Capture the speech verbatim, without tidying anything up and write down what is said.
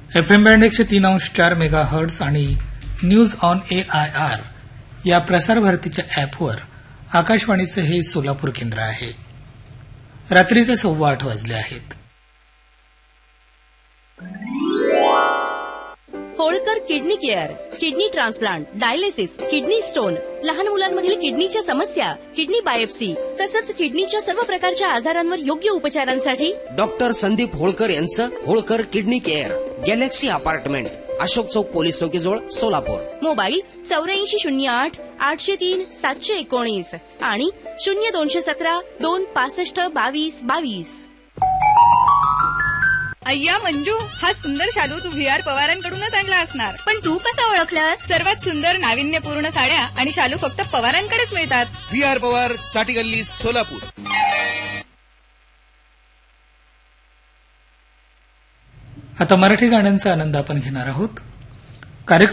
F M band एकशे तीन अंश चार मेगा हर्ट्स आणि news on A I R या प्रसार भारतीच्या अॅपवर आकाशवाणीचं हे सोलापूर केंद्र आहे. रात्रीचे सव्वा आठ वाजले आहेत. Holkar kidney care, kidney transplant, dialysis, kidney stone, लहान मुलांमधील किडनीच्या समस्या, किडनी बायोप्सी तसंच किडनीच्या सर्व प्रकारच्या आजारांवर योग्य उपचारांसाठी डॉक्टर संदीप होळकर यांचं Holkar kidney care, Galaxy apartment, Ashok चौक पोलीस चौकीजवळ सोलापूर. मोबाईल चौऱ्याऐंशी शून्य आठ आठशे तीन सातशे एकोणीस आणि शून्य दोनशे सतरा दोन पासष्ट बावीस बावीस. अय्या मंजू, हा सुंदर शालू तू व्ही आर पवारांकडूनच आणला असणार. पण तू कसा ओळखलास? सर्वात सुंदर नाविन्यपूर्ण साड्या आणि शालू फक्त पवारांकडेच मिळतात. व्ही आर पवार, साठी गल्ली, सोलापूर. आता मराठी गाण्यांचा आनंद आपण घेणार आहोत. कार्यक्रम